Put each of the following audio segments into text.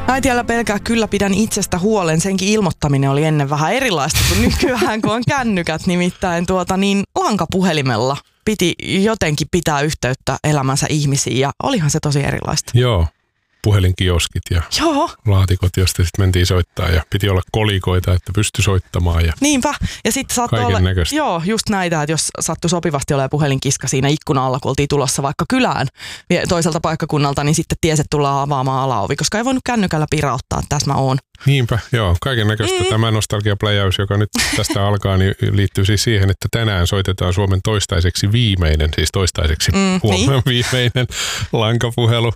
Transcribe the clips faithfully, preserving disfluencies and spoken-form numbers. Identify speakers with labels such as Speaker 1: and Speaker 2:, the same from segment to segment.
Speaker 1: Äitiällä pelkää kyllä pidän itsestä huolen. Senkin ilmoittaminen oli ennen vähän erilaista kuin nykyään, kun on kännykät. Nimittäin tuota niin lankapuhelimella piti jotenkin pitää yhteyttä elämänsä ihmisiin ja olihan se tosi erilaista.
Speaker 2: Joo. Puhelinkioskit ja
Speaker 1: Joo.
Speaker 2: laatikot, josta sitten mentiin soittaa ja piti olla kolikoita, että pystyi soittamaan. Ja
Speaker 1: niinpä. Ja sitten saattoi olla,
Speaker 2: näköistä.
Speaker 1: joo, just näitä, että jos sattui sopivasti olemaan puhelinkiska siinä ikkuna alla, kun oltiin tulossa vaikka kylään toiselta paikkakunnalta, niin sitten tiesi, että tullaan avaamaan alaovi, koska ei voinut kännykällä pirauttaa, että tässä mä oon.
Speaker 2: Niinpä, joo, kaiken näköistä. Mm. Tämä nostalgiapläjäys, joka nyt tästä alkaa, niin liittyy siis siihen, että tänään soitetaan Suomen toistaiseksi viimeinen, siis toistaiseksi
Speaker 1: mm,
Speaker 2: huomenna niin. viimeinen lankapuhelu.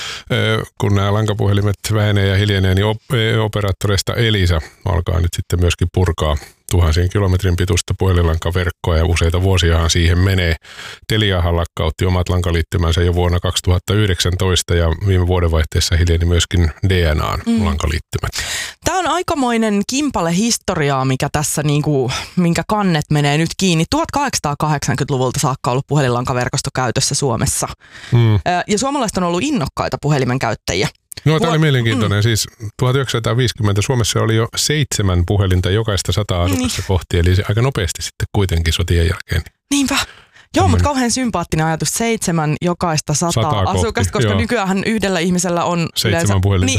Speaker 2: Kun nämä lankapuhelimet vähenee ja hiljenee, niin operaattoreista Elisa alkaa nyt sitten myöskin purkaa tuhansien kilometrin pituista puhelinlankaverkkoa ja useita vuosiahan siihen menee. Teliahan lakkautti omat lankaliittymänsä jo vuonna kaksituhattayhdeksäntoista ja viime vuodenvaihteessa hiljeni myöskin D N A:n mm. lankaliittymät.
Speaker 1: Tämä on aikamoinen kimpale historiaa, mikä tässä niinku, minkä kannet menee nyt kiinni. tuhatkahdeksansataakahdeksankymmentäluvulta saakka ollut puhelinlankaverkosto käytössä Suomessa. Mm. Ja suomalaiset on ollut innokkaita puhelimen käyttäjiä.
Speaker 2: No, tämä oli mielenkiintoinen. Mm. Siis tuhatyhdeksänsataaviisikymmentä Suomessa oli jo seitsemän puhelinta jokaista sataa asukasta niin. kohti, eli se aika nopeasti sitten kuitenkin sotien jälkeen.
Speaker 1: Niinpä. Joo, mutta kauhean sympaattinen ajatus. Seitsemän jokaista sataa asukasta, koska joo. nykyään yhdellä ihmisellä on
Speaker 2: seitsemän
Speaker 1: yleensä,
Speaker 2: puhelinta.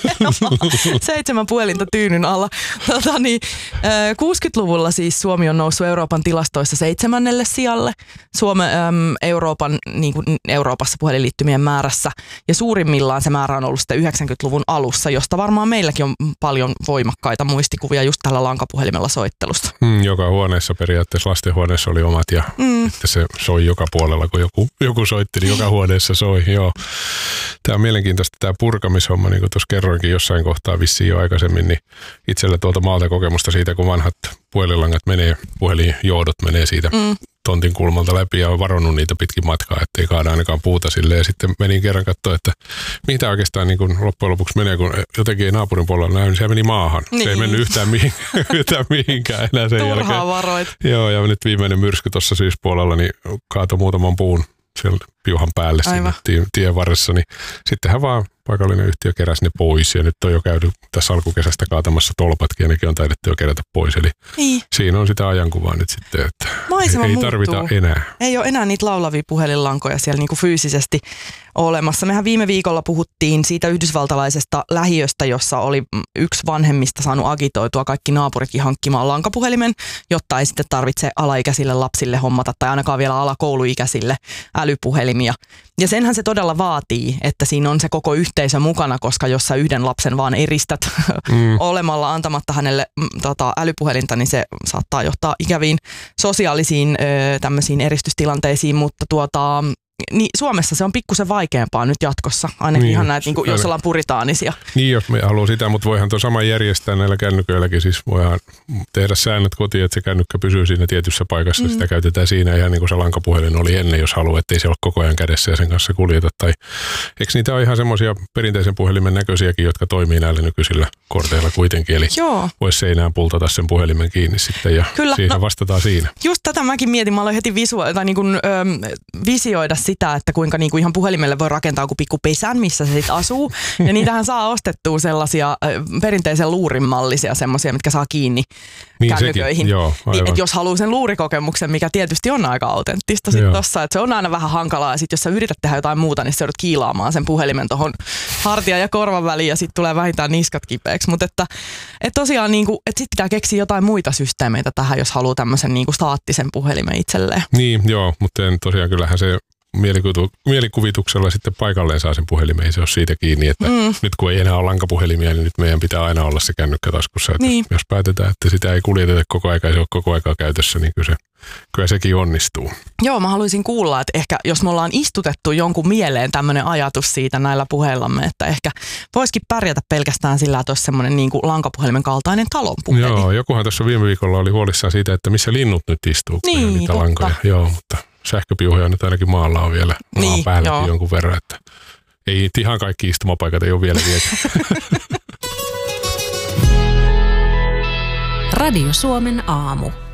Speaker 1: Niin, seitsemän puhelinta tyynyn alla. Tota, niin, kuusikymmentäluvulla siis Suomi on noussut Euroopan tilastoissa seitsemännelle sijalle. Suome, äm, Euroopan, niin kuin Euroopassa puhelinliittymien määrässä. Ja suurimmillaan se määrä on ollut sitten yhdeksänkymmentäluvun alussa, josta varmaan meilläkin on paljon voimakkaita muistikuvia just tällä lankapuhelimella soittelusta.
Speaker 2: Mm, joka huoneessa periaatteessa, lastenhuoneessa oli omat ja mm. että se soi joka puolella, kun joku, joku soitti, niin joka huoneessa soi. Joo. Tämä on mielenkiintoista tämä purkamishomma, niin kuin tuossa kerroinkin jossain kohtaa vissiin jo aikaisemmin, niin itsellä tuolta maalta kokemusta siitä, kun vanhat puhelinlangat menee, puhelinjohdot menee siitä mm. tontin kulmalta läpi ja on varonnut niitä pitkin matkaa, ettei kaada ainakaan puuta sille. Ja sitten menin kerran katsoa, että mitä oikeastaan niin kuin loppujen lopuksi menee, kun jotenkin ei naapurin puolella näy, niin se meni maahan. Niin. Se ei mennyt yhtään, mihin, yhtään mihinkään enää sen jälkeen.
Speaker 1: Turhaa varoit.
Speaker 2: Joo, ja nyt viimeinen myrsky tuossa syyspuolella, niin kaatoi muutaman puun siellä piuhan päälle siinä tien, tien varressa, niin sittenhän vaan paikallinen yhtiö keräsi ne pois ja nyt on jo käynyt tässä alkukesästä kaatamassa tolpatkin ja nekin on taidettu jo kerätä pois. Eli niin. Siinä on sitä ajankuvaa nyt sitten, että
Speaker 1: maisema
Speaker 2: ei
Speaker 1: muuttuu.
Speaker 2: Tarvita enää.
Speaker 1: Ei ole enää niitä laulavia puhelinlankoja siellä niinku fyysisesti olemassa. Mehän viime viikolla puhuttiin siitä yhdysvaltalaisesta lähiöstä, jossa oli yksi vanhemmista saanut agitoitua kaikki naapuritkin hankkimaan lankapuhelimen, jotta ei sitten tarvitse alaikäisille lapsille hommata tai ainakaan vielä alakouluikäisille älypuhelimia. Ja senhän se todella vaatii, että siinä on se koko yhteisö mukana, koska jos sä yhden lapsen vaan eristät mm. olemalla antamatta hänelle m, tota, älypuhelinta, niin se saattaa johtaa ikäviin sosiaalisiin ö, tämmöisiin eristystilanteisiin, mutta tuota... Niin Suomessa se on pikkusen vaikeampaa nyt jatkossa, ainakin niin, ihan näitä, niin kuin, jos ollaan puritaanisia.
Speaker 2: Niin, jos me haluaa sitä, mutta voihan tuon sama järjestää näillä kännyköilläkin. Siis voidaan tehdä säännöt kotiin, että se kännykkä pysyy siinä tietyssä paikassa. Mm. Sitä käytetään siinä ihan niin kuin se lankapuhelin oli ennen, jos haluaa, ettei se ole koko ajan kädessä ja sen kanssa kuljeta. Tai eikö niitä ole ihan semmoisia perinteisen puhelimen näköisiäkin, jotka toimii näillä nykyisillä korteilla kuitenkin. Eli voisi seinään pultata sen puhelimen kiinni sitten ja Kyllä, siihen no, vastataan siinä.
Speaker 1: Just tätä mäkin mietin. Mä aloin heti visua, tai niin kuin, ö, visioida sitä, että kuinka niinku ihan puhelimelle voi rakentaa joku pikku pesän, missä se sitten asuu. Ja niitähän saa ostettua sellaisia perinteisen luurin mallisia semmoisia, mitkä saa kiinni niin kännyköihin. Joo, niin, et jos haluaa sen luurikokemuksen, mikä tietysti on aika autenttista sitten tossa, että se on aina vähän hankalaa. Ja sitten jos sä yrität tehdä jotain muuta, niin sä joudut kiilaamaan sen puhelimen tohon hartia ja korvan väliin ja sitten tulee vähintään niskat kipeäksi. Mutta että et tosiaan niinku, et sit pitää keksiä jotain muita systeemeitä tähän, jos haluaa tämmöisen niinku staattisen puhelimen itselleen.
Speaker 2: Niin, joo, mutta tosiaan kyllähän se mielikuvituksella sitten paikalleen saa sen puhelimen, ei se ole siitä kiinni, että mm. nyt kun ei enää ole lankapuhelimia, niin nyt meidän pitää aina olla se kännykkä taskussa. Niin. Jos päätetään, että sitä ei kuljeteta koko aika, ei se ole koko aikaa käytössä, niin kyllä, se, kyllä sekin onnistuu.
Speaker 1: Joo, mä haluaisin kuulla, että ehkä jos me ollaan istutettu jonkun mieleen tämmöinen ajatus siitä näillä puheillamme, että ehkä voisikin pärjätä pelkästään sillä, että olisi semmoinen niin kuin lankapuhelimen kaltainen talonpuhelin.
Speaker 2: Joo, jokuhan tuossa viime viikolla oli huolissaan siitä, että missä linnut nyt istuu, kun niin, niitä totta. lankoja. Joo, mutta sähköpiuhoja nyt ainakin maalla on vielä maan niin, päälläkin jonkun verran, että ei ihan kaikki istumapaikat ei ole vielä viety.
Speaker 3: Radio Suomen aamu.